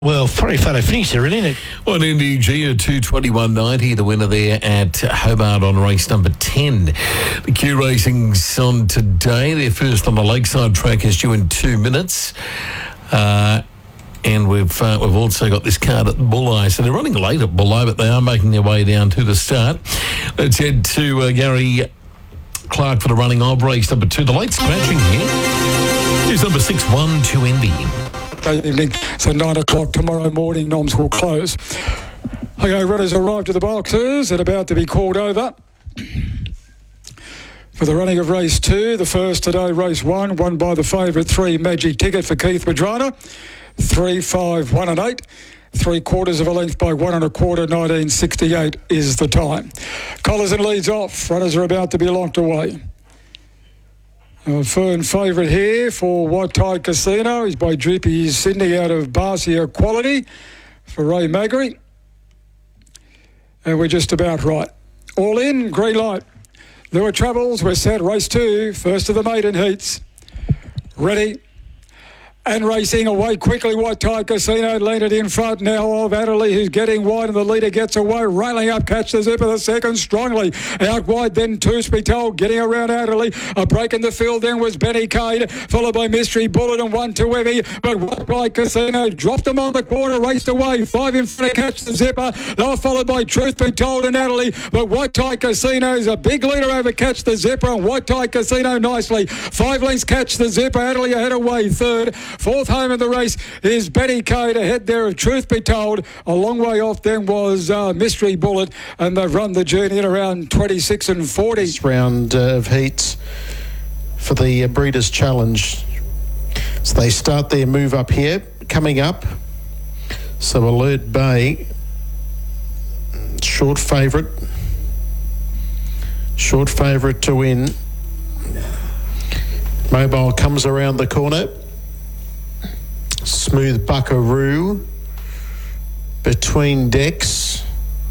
Well, very photo finish there, isn't it? Well, NDG at 2:21.90, the winner there at Hobart on race number 10. The Q Racing's on today. Their first on the Lakeside track is due in 2 minutes. And we've also got this card at Bulli. So they're running late at Bulli, but they are making their way down to the start. Let's head to Gary Clark for the running of race number 2. The late scratching here is number 6, 1 to Indy. Evening, so 9 o'clock tomorrow morning, noms will close. Okay, runners arrived at the boxes and about to be called over for the running of race 2. The first today, race 1, won by the favourite 3, Magic Ticket for Keith Madrana. 3, 5, 1 and 8. 3/4 of a length by 1 1/4, 1968 is the time. Collars and leads off. Runners are about to be locked away. Fern favourite here for White Tide Casino is by Droopy Sydney out of Barcia Quality for Ray Magri. And we're just about right. All in, green light. Lure Travels, we're set, race 2, first of the maiden heats. Ready. And racing away quickly, White Tide Casino landed in front now of Adderley, who's getting wide, and the leader gets away, railing up, Catch the Zipper, the second strongly. Out wide, then Truth Be Told, getting around Adderley. A break in the field then was Benny Cade, followed by Mystery Bullet and 1 to Heavy. But White Tide Casino dropped them on the corner, raced away. 5 in front of Catch the Zipper. They were followed by Truth Be Told and Adderley. But White Tide Casino is a big leader over Catch the Zipper, and White Tide Casino nicely. 5 lengths Catch the Zipper, Adderley ahead away, third. Fourth home of the race is Benny Cade ahead there of Truth Be Told. A long way off then was Mystery Bullet, and they've run the journey at around 26 and 40. This round of heats for the Breeders' Challenge. So they start their move up here, coming up. So Alert Bay, short favourite to win. Mobile comes around the corner. Smooth Buckaroo between decks.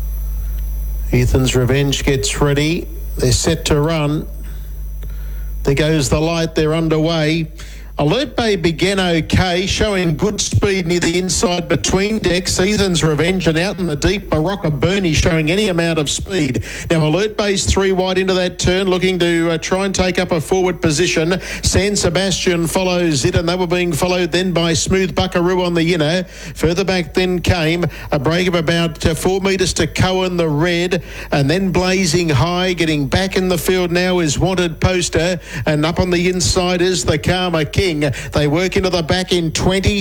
Ethan's Revenge gets ready. They're set to run. There goes the light. They're underway. Alert Bay began okay, showing good speed near the inside between decks. Ethan's Revenge, and out in the deep, Barocca Bernie showing any amount of speed. Now Alert Bay's 3 wide into that turn, looking to try and take up a forward position. San Sebastian follows it, and they were being followed then by Smooth Buckaroo on the inner. Further back then came a break of about 4 metres to Cohen the Red, and then Blazing High. Getting back in the field now is Wanted Poster, and up on the inside is the Karma King. They work into the back in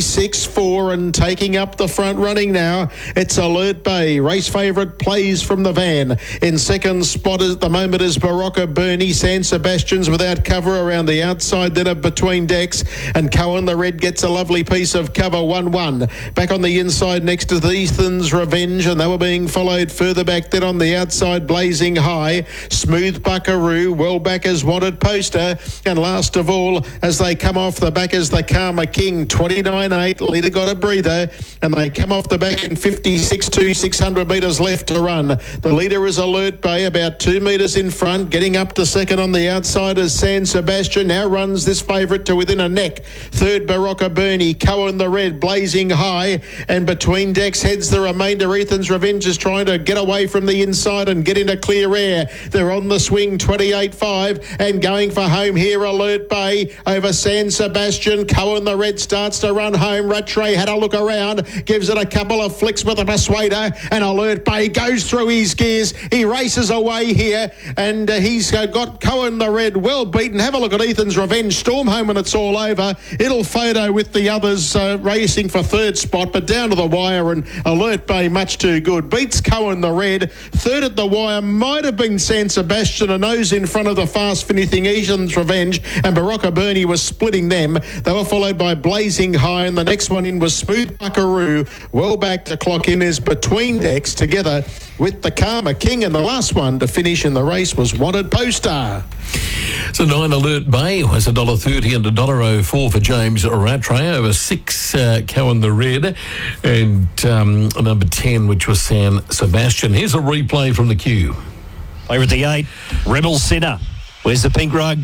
26-4 and taking up the front running now. It's Alert Bay. Race favourite Plays from the Van. In second spot at the moment is Barocca Bernie. San Sebastian's without cover around the outside then of between decks. And Cohen the Red gets a lovely piece of cover, 1-1. Back on the inside next to the Ethan's Revenge, and they were being followed further back then on the outside, Blazing High. Smooth Buckaroo, well back as Wanted Poster. And last of all, as they come off the back is the Karma King, 29.8. Leader got a breather, and they come off the back in 56.2, 600 metres left to run. The leader is Alert Bay, about 2 metres in front. Getting up to second on the outside is San Sebastian. Now runs this favourite to within a neck. Third, Barocca Bernie. Cohen the Red, Blazing High. And between decks heads the remainder. Ethan's Revenge is trying to get away from the inside and get into clear air. They're on the swing, 28.5. And going for home here, Alert Bay over San Sebastian. Cohen the Red starts to run home. Rattray had a look around, gives it a couple of flicks with a persuader, and Alert Bay goes through his gears. He races away here, and he's got Cohen the Red well beaten. Have a look at Ethan's Revenge. Storm home and it's all over. It'll photo with the others racing for third spot, but down to the wire, and Alert Bay much too good. Beats Cohen the Red. Third at the wire might have been San Sebastian, a nose in front of the fast finishing Ethan's Revenge, and Barocca Bernie was splitting them. They were followed by Blazing High, and the next one in was Smooth Buckaroo. Well back to clock in is between decks together with the Karma King, and the last one to finish in the race was Wanted Poster. So 9 Alert Bay was $1.30 and $1.04 for James Rattray over 6 Cohen the Red, and number 10, which was San Sebastian. Here's a replay from the queue. Over at the 8, Rebel Sinner. Where's the pink rug?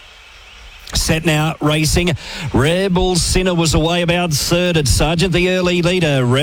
Set now, racing. Rebel Sinner was away about third at Sergeant, the early leader.